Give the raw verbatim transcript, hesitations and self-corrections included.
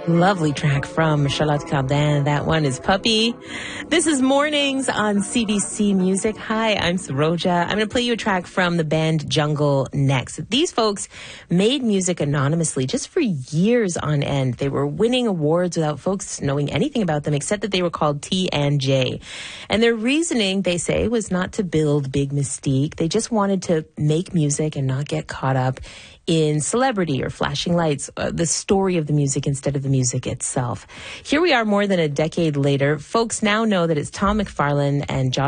Lovely track from Charlotte Cardin. That one is Puppy. This is Mornings on C B C Music. Hi, I'm Saroja. I'm going to play you a track from the band Jungle next. These folks made music anonymously just for years on end. They were winning awards without folks knowing anything about them, except that they were called T and J. And their reasoning, they say, was not to build big mystique. They just wanted to make music and not get caught up in celebrity or flashing lights, uh, the story of the music instead of the music itself. Here we are more than a decade later. Folks now know that it's Tom McFarlane and Josh